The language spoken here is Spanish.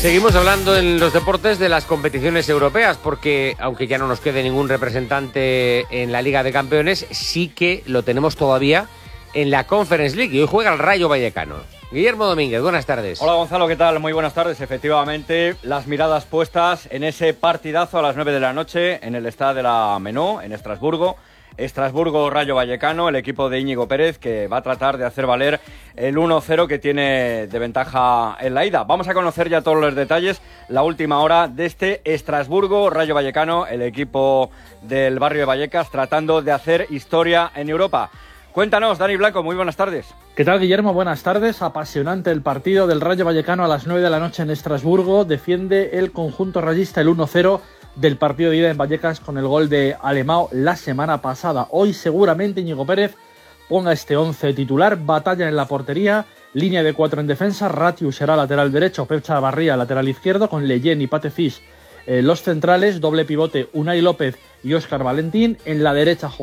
Seguimos hablando en los deportes de las competiciones europeas, porque aunque ya no nos quede ningún representante en la Liga de Campeones, sí que lo tenemos todavía en la Conference League, y hoy juega el Rayo Vallecano. Guillermo Domínguez, buenas tardes. Hola Gonzalo, ¿qué tal? Muy buenas tardes. Efectivamente, las miradas puestas en ese partidazo a las 9 de la noche en el Stade de la Menó, en Estrasburgo. Rayo Vallecano, el equipo de Íñigo Pérez, que va a tratar de hacer valer el 1-0 que tiene de ventaja en la ida. Vamos a conocer ya todos los detalles, la última hora de este Rayo Vallecano, el equipo del barrio de Vallecas, tratando de hacer historia en Europa. Cuéntanos, Dani Blanco, muy buenas tardes. ¿Qué tal, Guillermo? Buenas tardes. Apasionante el partido del Rayo Vallecano a las 9 de la noche en Estrasburgo. Defiende el conjunto rayista el 1-0 del partido de ida en Vallecas con el gol de Alemão la semana pasada. Hoy seguramente Íñigo Pérez ponga este 11 titular. Batalla en la portería, línea de 4 en defensa. Ratiu será lateral derecho, Pep Chavarría lateral izquierdo, con Leyen y Patefis los centrales. Doble pivote, Unai López y Óscar Valentín. En la derecha